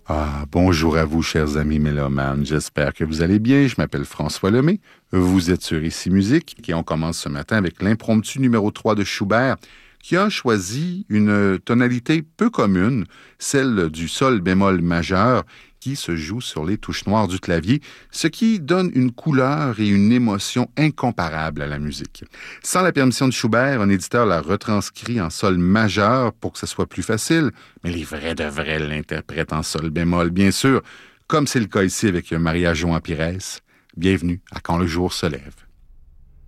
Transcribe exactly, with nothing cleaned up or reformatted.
Ah, bonjour à vous, chers amis mélomanes. J'espère que vous allez bien. Je m'appelle François Lemay. Vous êtes sur Ici Musique et on commence ce matin avec l'impromptu numéro trois de Schubert qui a choisi une tonalité peu commune, celle du sol bémol majeur qui se joue sur les touches noires du clavier, ce qui donne une couleur et une émotion incomparables à la musique. Sans la permission de Schubert, un éditeur l'a retranscrit en sol majeur pour que ce soit plus facile, mais les vrais de vrais l'interprètent en sol bémol, bien sûr, comme c'est le cas ici avec Maria João Pires. Bienvenue à Quand le jour se lève.